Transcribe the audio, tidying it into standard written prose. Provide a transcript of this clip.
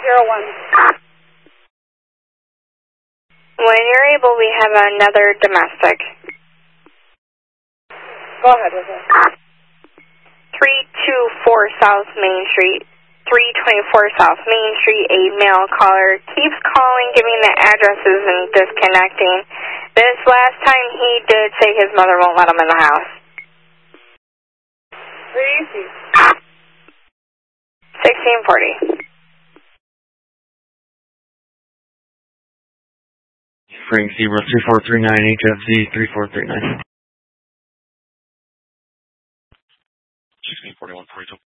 When you're able, we have another domestic. Go ahead with it. 324 South Main Street. 324 South Main Street, a male caller keeps calling, giving the addresses and disconnecting. This last time he did say his mother won't let him in the house. Where is he? 1640. Frank 03439 HFZ 3439. 1641 42.